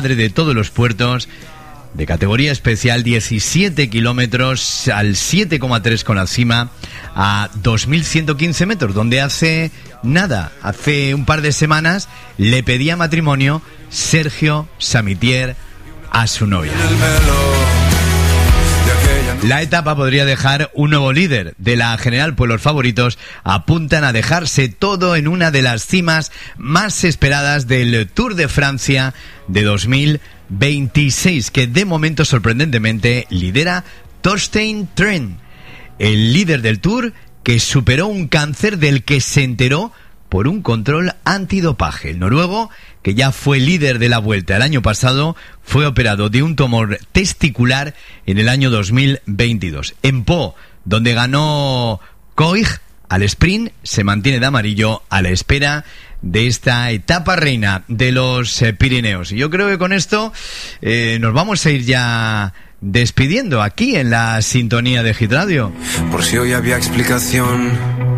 madre de todos los puertos, de categoría especial, 17 kilómetros al 7,3 con la cima a 2.115 metros, donde hace un par de semanas, le pedía matrimonio Sergio Samitier a su novia. La etapa podría dejar un nuevo líder de la general, pues los favoritos apuntan a dejarse todo en una de las cimas más esperadas del Tour de Francia de 2026, que de momento sorprendentemente lidera Thorstein Tren, el líder del Tour que superó un cáncer del que se enteró por un control antidopaje. El noruego, que ya fue líder de la Vuelta el año pasado, fue operado de un tumor testicular en el año 2022. En Po, donde ganó Koig al sprint, se mantiene de amarillo a la espera de esta etapa reina de los Pirineos. Y yo creo que con esto nos vamos a ir ya despidiendo aquí en la sintonía de Hit Radio. Por si hoy había explicación.